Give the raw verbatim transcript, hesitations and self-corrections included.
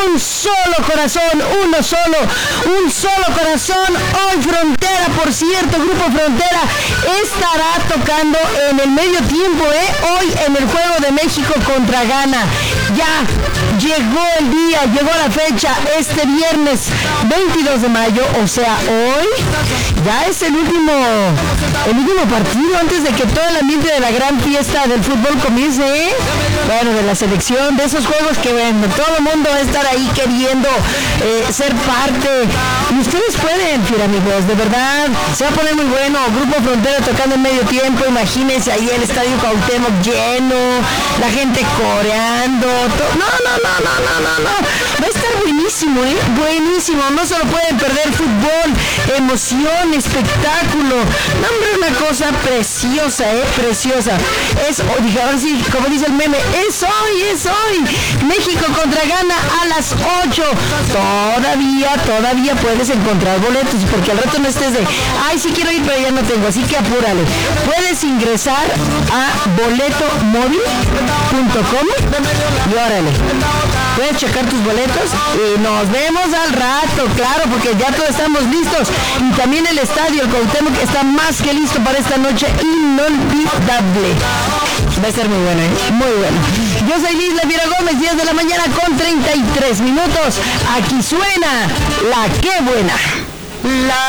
un solo corazón, uno solo, un solo corazón. Hoy Frontera, por cierto, Grupo Frontera estará tocando en el medio tiempo, ¿eh? Hoy en el juego de México contra Ghana. Ya llegó el día, llegó la fecha, este viernes veintidós de mayo, o sea, hoy ya es el último, el último partido antes de que todo el ambiente de la gran fiesta del fútbol comience, ¿eh? Bueno, de la selección, de esos juegos que bueno, todo el mundo va a estar ahí queriendo eh, ser parte. Y ustedes pueden, amigos, de verdad, se va a poner muy bueno. Grupo Frontera tocando en medio tiempo, imagínense ahí el Estadio Cuauhtémoc lleno, la gente coreando. To- no, no, no, no, no, no, no. Va a estar buenísimo, ¿eh? Buenísimo. No se lo pueden perder. Fútbol, emoción, espectáculo. No, hombre, una cosa preciosa, ¿eh? Preciosa. Es, oh, dije, ahora sí, como dice el meme, es hoy, es hoy. México contra Ghana a las ocho. Todavía, todavía puedes encontrar boletos, porque al rato no estés de, ay, sí quiero ir, pero ya no tengo, así que apúrale. Puedes ingresar a boleto móvil punto com y órale. Puedes checar tus boletos y nos vemos al rato, claro, porque ya todos estamos listos. Y también el estadio, el Cuauhtémoc, está más que listo para esta noche inolvidable. Va a ser muy bueno, ¿eh? Muy bueno. Yo soy Liz Leviera Gómez, diez de la mañana con treinta y tres minutos. Aquí suena la que buena. La